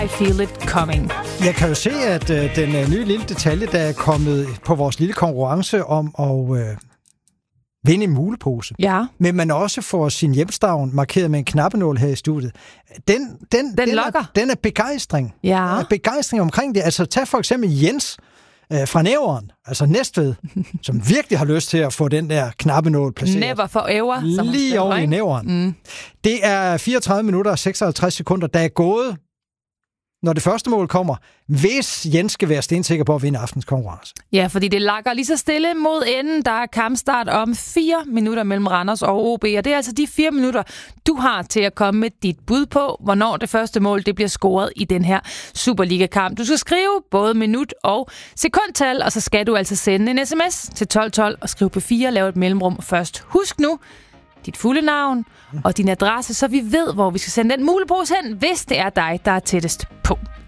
I Feel It Coming. Jeg kan jo se, at den nye lille detalje, der er kommet på vores lille konkurrence om at vinde en mulepose. Ja. Men man også får sin hjemstavn markeret med en knappenål her i studiet. Den er begejstring. Ja. Er begejstring omkring det. Altså tag for eksempel Jens fra Nævren, altså Næstved, som virkelig har lyst til at få den der knappenål placeret. Never forever. Lige over i Nævren. Mm. Det er 34 minutter og 56 sekunder, der er gået, når det første mål kommer, hvis Jens skal være stensikker på at vinde aftens konkurrence. Ja, fordi det lakker lige så stille mod enden. Der er kampstart om 4 minutter mellem Randers og OB, og det er altså de 4 minutter, du har til at komme med dit bud på, hvornår det første mål det bliver scoret i den her Superliga-kamp. Du skal skrive både minut og sekundtal, og så skal du altså sende en sms til 1212 og skrive på 4, lave et mellemrum først. Husk nu dit fulde navn og din adresse, så vi ved, hvor vi skal sende den mulepose hen, hvis det er dig, der er tættest på.